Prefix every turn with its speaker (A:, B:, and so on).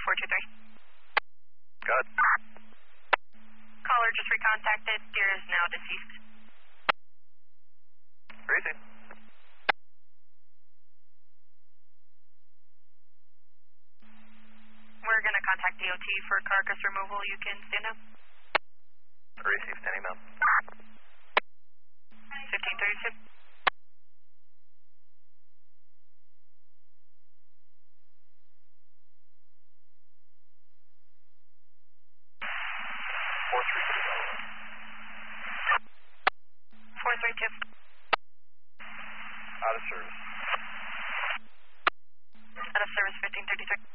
A: 423.
B: Good.
A: Caller just recontacted. Deer is now deceased.
B: Racing.
A: We're going to contact DOT for carcass removal. You can stand up.
B: Receive, standing down.
A: 1532. Four three two.
B: Out of service.
A: Out of service 1533.